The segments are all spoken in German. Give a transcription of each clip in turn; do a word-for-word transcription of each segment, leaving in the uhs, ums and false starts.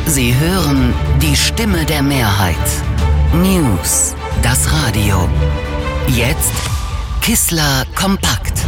Sie hören die Stimme der Mehrheit. News, das Radio. Jetzt Kissler kompakt.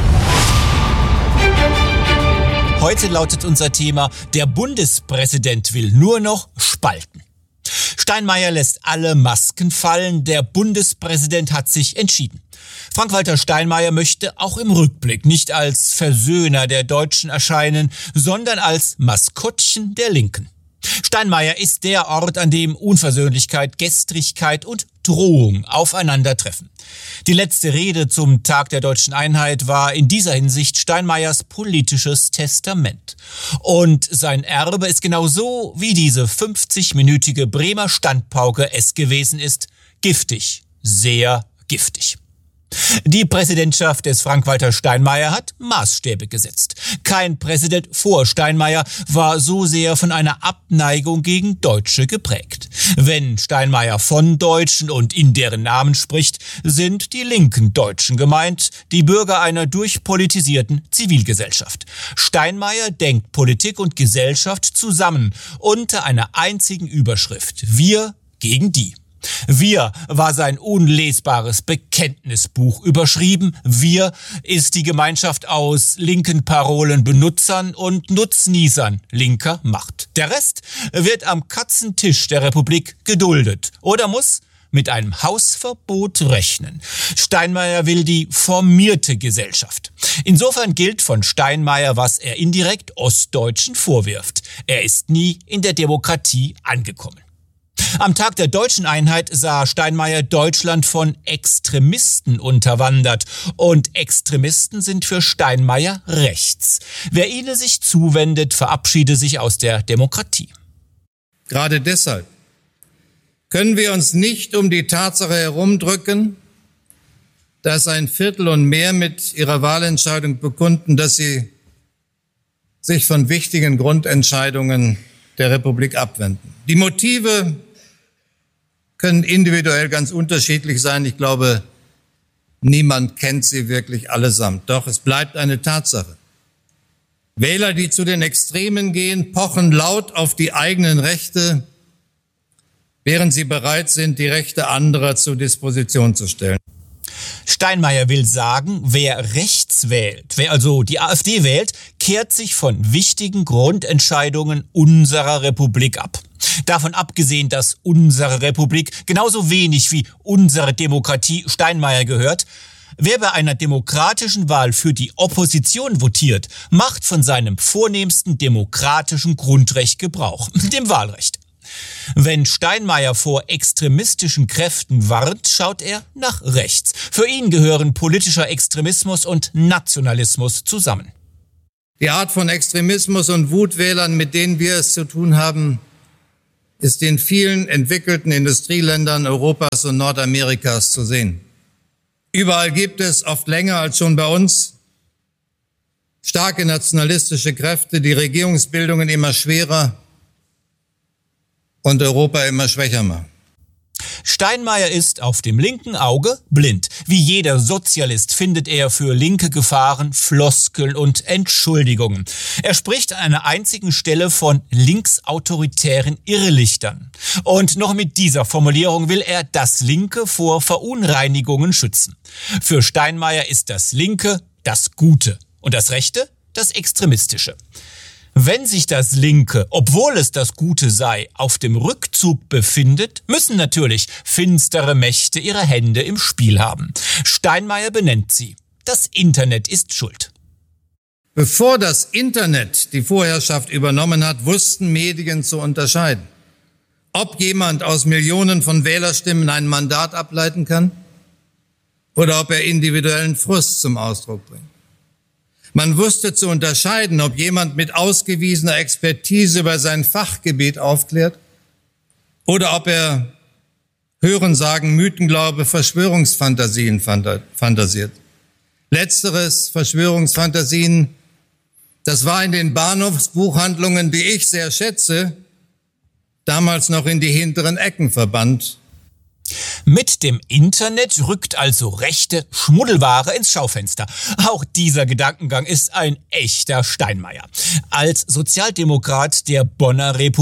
Heute lautet unser Thema: Der Bundespräsident will nur noch spalten. Steinmeier lässt alle Masken fallen. Der Bundespräsident hat sich entschieden. Frank-Walter Steinmeier möchte auch im Rückblick nicht als Versöhner der Deutschen erscheinen, sondern als Maskottchen der Linken. Steinmeier ist der Ort, an dem Unversöhnlichkeit, Gestrigkeit und Drohung aufeinandertreffen. Die letzte Rede zum Tag der Deutschen Einheit war in dieser Hinsicht Steinmeiers politisches Testament. Und sein Erbe ist genau so, wie diese fünfzigminütige Bremer Standpauke es gewesen ist, giftig, sehr giftig. Die Präsidentschaft des Frank-Walter Steinmeier hat Maßstäbe gesetzt. Kein Präsident vor Steinmeier war so sehr von einer Abneigung gegen Deutsche geprägt. Wenn Steinmeier von Deutschen und in deren Namen spricht, sind die linken Deutschen gemeint, die Bürger einer durchpolitisierten Zivilgesellschaft. Steinmeier denkt Politik und Gesellschaft zusammen unter einer einzigen Überschrift: Wir gegen die. Wir war sein unlesbares Bekenntnisbuch überschrieben. Wir ist die Gemeinschaft aus linken Parolenbenutzern und Nutznießern linker Macht. Der Rest wird am Katzentisch der Republik geduldet oder muss mit einem Hausverbot rechnen. Steinmeier will die formierte Gesellschaft. Insofern gilt von Steinmeier, was er indirekt Ostdeutschen vorwirft: Er ist nie in der Demokratie angekommen. Am Tag der Deutschen Einheit sah Steinmeier Deutschland von Extremisten unterwandert. Und Extremisten sind für Steinmeier rechts. Wer ihnen sich zuwendet, verabschiede sich aus der Demokratie. Gerade deshalb können wir uns nicht um die Tatsache herumdrücken, dass ein Viertel und mehr mit ihrer Wahlentscheidung bekunden, dass sie sich von wichtigen Grundentscheidungen der Republik abwenden. Die Motive können individuell ganz unterschiedlich sein. Ich glaube, niemand kennt sie wirklich allesamt. Doch es bleibt eine Tatsache: Wähler, die zu den Extremen gehen, pochen laut auf die eigenen Rechte, während sie bereit sind, die Rechte anderer zur Disposition zu stellen. Steinmeier will sagen, wer rechts wählt, wer also die AfD wählt, kehrt sich von wichtigen Grundentscheidungen unserer Republik ab. Davon abgesehen, dass unsere Republik genauso wenig wie unsere Demokratie Steinmeier gehört, wer bei einer demokratischen Wahl für die Opposition votiert, macht von seinem vornehmsten demokratischen Grundrecht Gebrauch, dem Wahlrecht. Wenn Steinmeier vor extremistischen Kräften warnt, schaut er nach rechts. Für ihn gehören politischer Extremismus und Nationalismus zusammen. Die Art von Extremismus und Wutwählern, mit denen wir es zu tun haben, ist in vielen entwickelten Industrieländern Europas und Nordamerikas zu sehen. Überall gibt es, oft länger als schon bei uns, starke nationalistische Kräfte, die Regierungsbildungen immer schwerer und Europa immer schwächer machen. Steinmeier ist auf dem linken Auge blind. Wie jeder Sozialist findet er für linke Gefahren Floskeln und Entschuldigungen. Er spricht an einer einzigen Stelle von linksautoritären Irrlichtern. Und noch mit dieser Formulierung will er das Linke vor Verunreinigungen schützen. Für Steinmeier ist das Linke das Gute und das Rechte das Extremistische. Wenn sich das Linke, obwohl es das Gute sei, auf dem Rückzug befindet, müssen natürlich finstere Mächte ihre Hände im Spiel haben. Steinmeier benennt sie: Das Internet ist schuld. Bevor das Internet die Vorherrschaft übernommen hat, wussten Medien zu unterscheiden, ob jemand aus Millionen von Wählerstimmen ein Mandat ableiten kann oder ob er individuellen Frust zum Ausdruck bringt. Man wusste zu unterscheiden, ob jemand mit ausgewiesener Expertise über sein Fachgebiet aufklärt oder ob er Hörensagen, Mythenglaube, Verschwörungsfantasien fantasiert. Letzteres, Verschwörungsfantasien, das war in den Bahnhofsbuchhandlungen, die ich sehr schätze, damals noch in die hinteren Ecken verbannt. Mit dem Internet rückt also rechte Schmuddelware ins Schaufenster. Auch dieser Gedankengang ist ein echter Steinmeier. Als Sozialdemokrat der Bonner Republik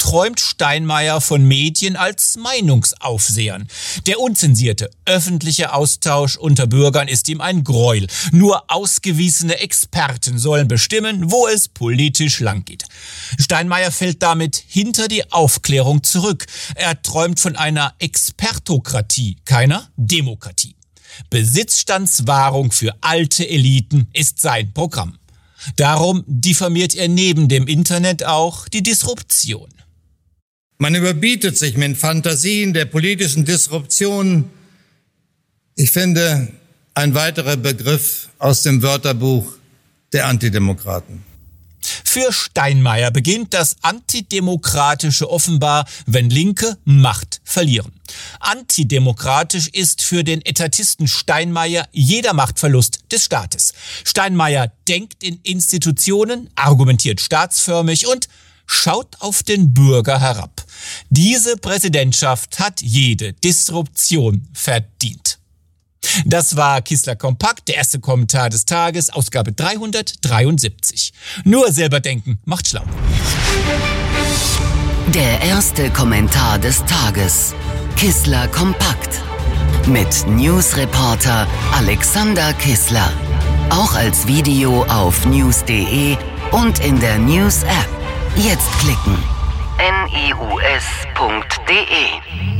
träumt Steinmeier von Medien als Meinungsaufsehern. Der unzensierte öffentliche Austausch unter Bürgern ist ihm ein Gräuel. Nur ausgewiesene Experten sollen bestimmen, wo es politisch langgeht. Steinmeier fällt damit hinter die Aufklärung zurück. Er träumt von einer Expertokratie, keiner Demokratie. Besitzstandswahrung für alte Eliten ist sein Programm. Darum diffamiert er neben dem Internet auch die Disruption. Man überbietet sich mit Fantasien der politischen Disruption. Ich finde, ein weiterer Begriff aus dem Wörterbuch der Antidemokraten. Für Steinmeier beginnt das Antidemokratische offenbar, wenn Linke Macht verlieren. Antidemokratisch ist für den Etatisten Steinmeier jeder Machtverlust des Staates. Steinmeier denkt in Institutionen, argumentiert staatsförmig und schaut auf den Bürger herab. Diese Präsidentschaft hat jede Disruption verdient. Das war Kissler Kompakt, der erste Kommentar des Tages, Ausgabe dreihundertdreiundsiebzig. Nur selber denken macht schlau. Der erste Kommentar des Tages. Kissler Kompakt. Mit Newsreporter Alexander Kissler. Auch als Video auf news punkt de und in der News-App. Jetzt klicken. news punkt de